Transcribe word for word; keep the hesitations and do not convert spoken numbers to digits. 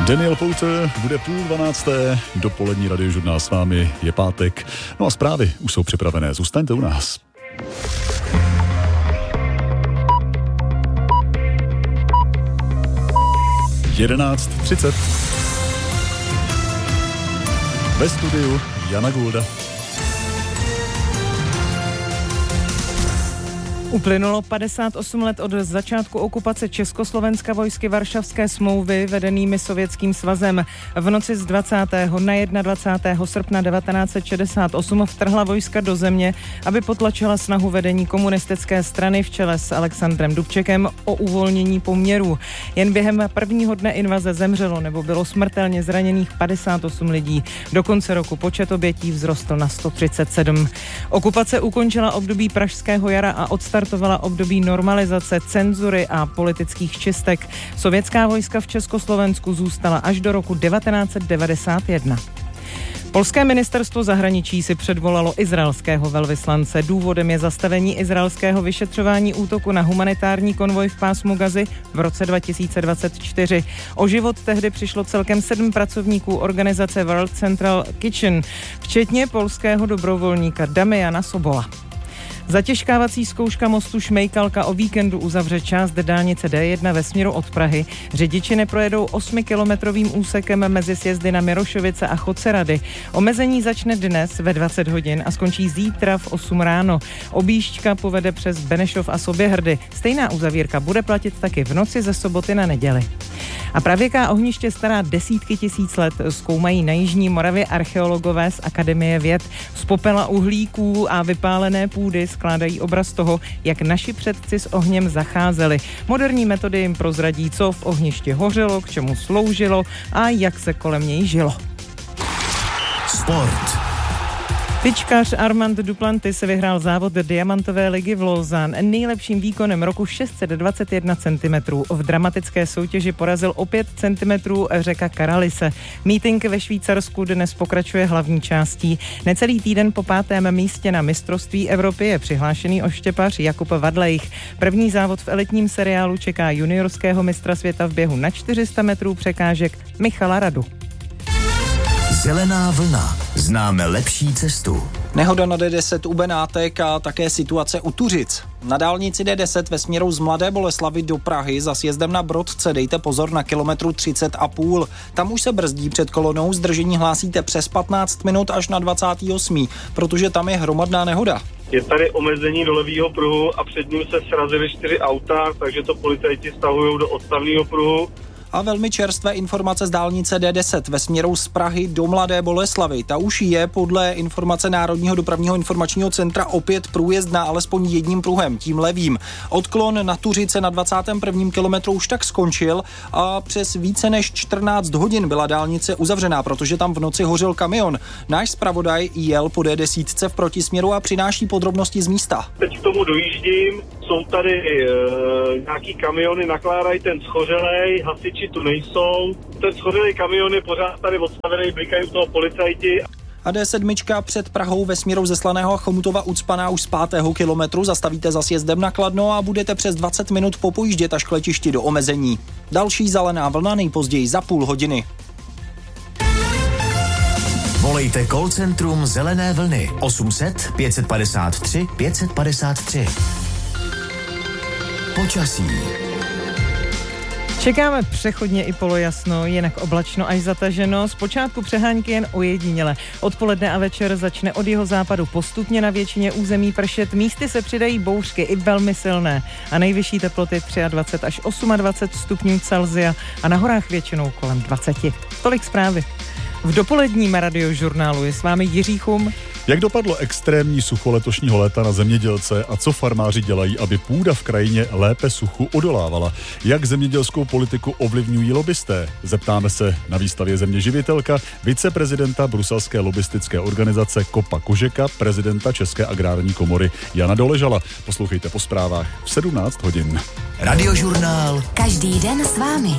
Daniel Pouter bude půl dvanácté, dopolední radiožurnál s vámi, je pátek. No a zprávy už jsou připravené, zůstaňte u nás. jedenáct třicet. Ve studiu Jana Gulda. Uplynulo padesát osm let od začátku okupace Československa vojsky Varšavské smlouvy vedenými Sovětským svazem. V noci z dvacátého na dvacátého prvního srpna devatenáct set šedesát osm vtrhla vojska do země, aby potlačila snahu vedení komunistické strany v čele s Alexandrem Dubčekem o uvolnění poměrů. Jen během prvního dne invaze zemřelo nebo bylo smrtelně zraněných padesát osm lidí. Do konce roku počet obětí vzrostl na sto třicet sedm. Okupace ukončila období pražského jara a odstartovala Startovala období normalizace, cenzury a politických čistek. Sovětská vojska v Československu zůstala až do roku devatenáct set devadesát jedna. Polské ministerstvo zahraničí si předvolalo izraelského velvyslance. Důvodem je zastavení izraelského vyšetřování útoku na humanitární konvoj v pásmu Gazy v roce dva tisíce dvacet čtyři. O život tehdy přišlo celkem sedm pracovníků organizace World Central Kitchen, včetně polského dobrovolníka Damiana Sobola. Zatěžkávací zkouška mostu Šmejkalka o víkendu uzavře část dálnice D jedna ve směru od Prahy. Řidiči neprojedou osmikilometrovým úsekem mezi sjezdy na Mirošovice a Chocerady. Omezení začne dnes ve dvacet hodin a skončí zítra v osm ráno. Objížďka povede přes Benešov a Soběhrdy. Stejná uzavírka bude platit taky v noci ze soboty na neděli. A pravěká ohniště stará desítky tisíc let zkoumají na jižní Moravě archeologové z Akademie věd. Z popela uhlíků a vypálené půdy skládají obraz toho, jak naši předci s ohněm zacházeli. Moderní metody jim prozradí, co v ohništi hořelo, k čemu sloužilo a jak se kolem něj žilo. Sport. Tyčkař Armand Duplantis vyhrál závod Diamantové ligy v Lausanne. Nejlepším výkonem roku šest set dvacet jedna centimetrů. V dramatické soutěži porazil o pět centimetrů Řeka Karalise. Meeting ve Švýcarsku dnes pokračuje hlavní částí. Necelý týden po pátém místě na mistrovství Evropy je přihlášený oštěpař Jakub Vadlejch. První závod v elitním seriálu čeká juniorského mistra světa v běhu na čtyři sta metrů překážek Michala Radu. Zelená vlna. Známe lepší cestu. Nehoda na D deset u Benátek a také situace u Tuřic. Na dálnici D deset ve směru z Mladé Boleslavi do Prahy za sjezdem na Brodce dejte pozor na kilometru třicet a půl. Tam už se brzdí před kolonou, zdržení hlásíte přes patnáct minut až na dvacátý osmý, protože tam je hromadná nehoda. Je tady omezení do levýho pruhu a před ním se srazily čtyři auta, takže to policajti stahují do odstavného pruhu. A velmi čerstvé informace z dálnice D deset ve směru z Prahy do Mladé Boleslavy. Ta už je podle informace Národního dopravního informačního centra opět průjezdná alespoň jedním pruhem, tím levým. Odklon na Tuřice na dvacátém prvním kilometru už tak skončil a přes více než čtrnáct hodin byla dálnice uzavřená, protože tam v noci hořel kamion. Náš zpravodaj jel po D deset v protisměru a přináší podrobnosti z místa. Teď k tomu dojíždím, jsou tady e, nějaký kamiony, nakládají ten schořelej, hasiči tu nejsou. Ten schořelej kamion je pořád tady odstavený, blikají u toho policajti. A D sedm před Prahou ve směru ze Slaného a Chomutova ucpaná už z pátého kilometru, zastavíte za sjezdem na Kladno a budete přes dvacet minut popojíždět až k letišti do omezení. Další zelená vlna nejpozději za půl hodiny. Volejte call centrum Zelené vlny osm set pět set padesát tři pět set padesát tři. Počasí. Čekáme přechodně i polojasno, jinak oblačno až zataženo. Zpočátku přehánky jen ojediněle. Odpoledne a večer začne od jeho západu postupně na většině území pršet. Místy se přidají bouřky, i velmi silné. A nejvyšší teploty dvacet tři až dvacet osm stupňů Celsia a na horách většinou kolem dvacet. Tolik zprávy. V dopoledním radiožurnálu je s vámi Jiří Chum. Jak dopadlo extrémní sucho letošního léta na zemědělce a co farmáři dělají, aby půda v krajině lépe suchu odolávala? Jak zemědělskou politiku ovlivňují lobbysté? Zeptáme se na výstavě Země živitelka viceprezidenta bruselské lobbystické organizace Kopa Kožeka, prezidenta České agrární komory Jana Doležala. Poslouchejte po zprávách v sedmnáct hodin. Radiožurnál. Každý den s vámi.